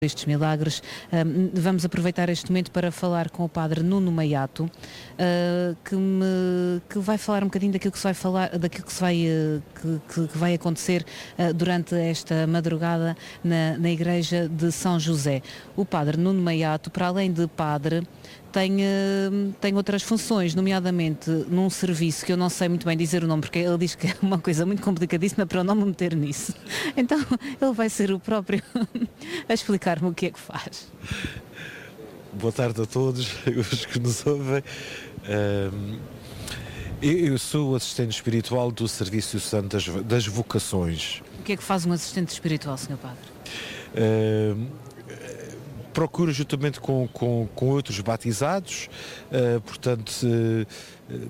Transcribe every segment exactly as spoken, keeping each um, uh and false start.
estes milagres. Um, vamos aproveitar este momento para falar com o padre Nuno Maiato, uh, que, me, que vai falar um bocadinho daquilo que se vai falar, daquilo que se vai, uh, que, que vai acontecer uh, durante esta madrugada na, na igreja de São José. O padre Nuno Maiato, para além de padre, tem, uh, tem outras funções, nomeadamente num serviço que eu não sei muito bem dizer o nome, porque ele diz que é uma coisa muito complicadíssima para eu não me meter nisso. Então ele vai ser o próprio a explicar-me o que é que faz. Boa tarde a todos os que nos ouvem. Um, eu sou o assistente espiritual do Serviço Santo das, das Vocações. O que é que faz um assistente espiritual, senhor Padre? Um, procuro juntamente com, com, com outros batizados, uh, portanto, uh, uh,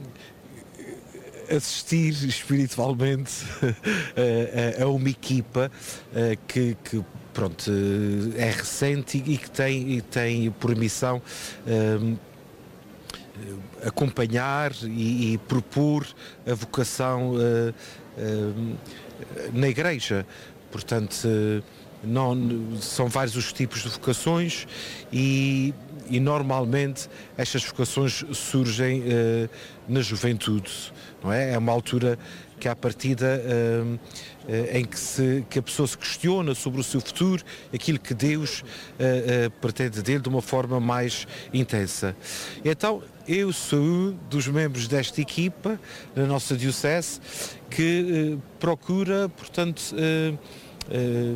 assistir espiritualmente a, a uma equipa uh, que, que pronto, é recente e que tem, e tem por missão uh, acompanhar e, e propor a vocação uh, uh, na Igreja. Portanto, uh, não, são vários os tipos de vocações e, e normalmente estas vocações surgem uh, na juventude, não é? É uma altura que à partida uh, uh, em que, se, que a pessoa se questiona sobre o seu futuro, aquilo que Deus uh, uh, pretende dele de uma forma mais intensa. Então, eu sou um dos membros desta equipa, na nossa diocese, que uh, procura, portanto, uh, uh,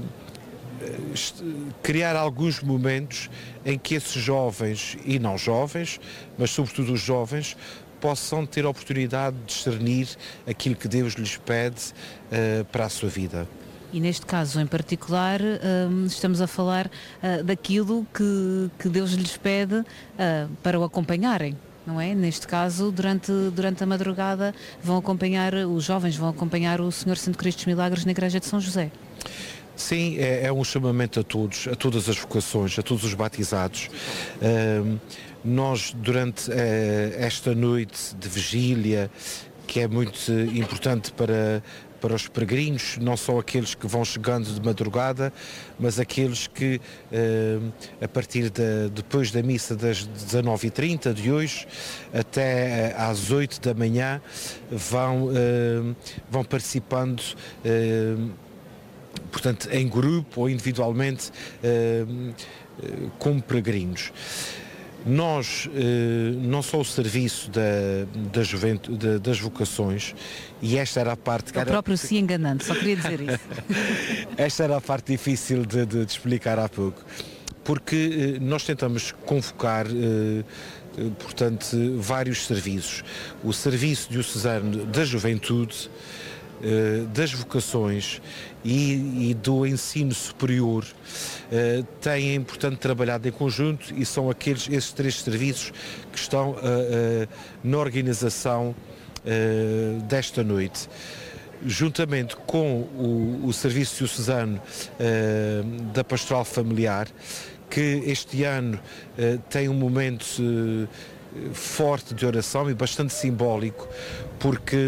criar alguns momentos em que esses jovens, e não jovens, mas sobretudo os jovens, possam ter a oportunidade de discernir aquilo que Deus lhes pede uh, para a sua vida. E neste caso em particular um, estamos a falar uh, daquilo que, que Deus lhes pede uh, para o acompanharem, não é? Neste caso, durante, durante a madrugada vão acompanhar, os jovens vão acompanhar o Senhor Santo Cristo dos Milagres na Igreja de São José. Sim, é, é um chamamento a todos, a todas as vocações, a todos os batizados. Um, nós, durante uh, esta noite de vigília, que é muito importante para, para os peregrinos, não só aqueles que vão chegando de madrugada, mas aqueles que, uh, a partir de, depois da missa das dezanove e trinta de hoje, até uh, às oito da manhã, vão, uh, vão participando uh, portanto, em grupo ou individualmente, uh, uh, como peregrinos. Nós, uh, não só o serviço da, da juventude, da, das vocações, e esta era a parte... O próprio se enganando, só queria dizer isso. Esta era a parte difícil de, de, de explicar há pouco, porque uh, nós tentamos convocar, uh, uh, portanto, vários serviços. O Serviço Diocesano da Juventude, uh, das Vocações e, e do ensino superior uh, têm, portanto, trabalhado em conjunto e são aqueles, esses três serviços que estão uh, uh, na organização uh, desta noite. Juntamente com o, o Serviço Diocesano uh, da Pastoral Familiar, que este ano uh, tem um momento uh, forte de oração e bastante simbólico, porque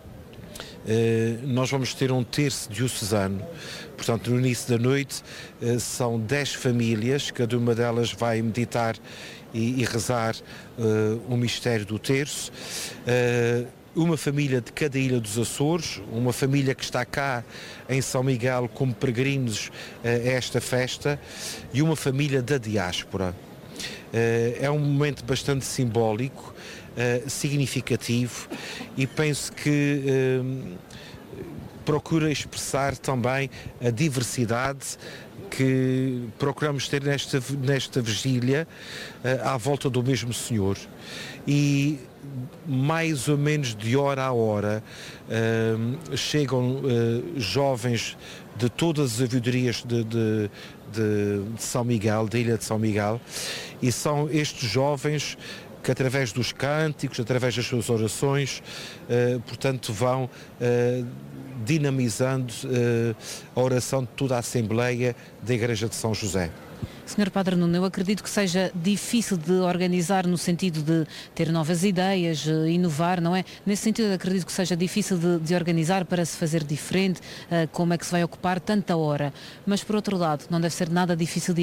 Uh, nós vamos ter um terço diocesano, portanto no início da noite uh, são dez famílias, cada uma delas vai meditar e, e rezar uh, o mistério do terço, uh, uma família de cada ilha dos Açores, uma família que está cá em São Miguel como peregrinos uh, a esta festa e uma família da diáspora. Uh, é um momento bastante simbólico, Uh, significativo, e penso que uh, procura expressar também a diversidade que procuramos ter nesta, nesta vigília uh, à volta do mesmo Senhor. E mais ou menos de hora a hora uh, chegam uh, jovens de todas as avedorias de, de, de, de São Miguel, da ilha de São Miguel, e são estes jovens que através dos cânticos, através das suas orações, uh, portanto vão uh, dinamizando uh, a oração de toda a Assembleia da Igreja de São José. senhor Padre Nuno, eu acredito que seja difícil de organizar no sentido de ter novas ideias, inovar, não é? Nesse sentido, eu acredito que seja difícil de, de organizar para se fazer diferente, uh, como é que se vai ocupar tanta hora. Mas, por outro lado, não deve ser nada difícil de